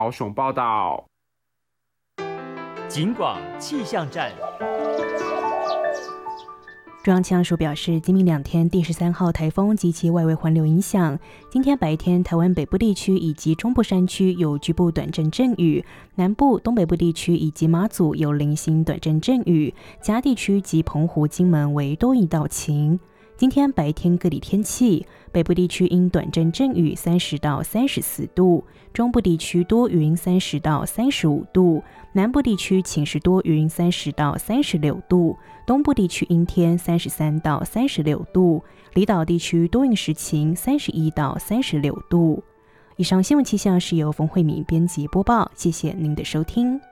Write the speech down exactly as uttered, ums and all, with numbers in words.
高雄报道。 警广气象站。 中央气象署表示，今明两天第十三号台风及其外围环流影响，今天白天台湾北部地区以及中部山区有局部短阵阵雨，南部、东北部地区以及马祖有零星短阵阵雨，其他地区及澎湖、金门为多云到晴。今天白天各地天气，北部地区因短阵阵雨三十到三十四度，中部地区多云三十到三十五度，南部地区晴时多云三十到三十六度，东部地区阴天三十三到三十六度，离岛地区多云时晴三十一到三十六度。以上新闻气象是由冯慧敏编辑播报，谢谢您的收听。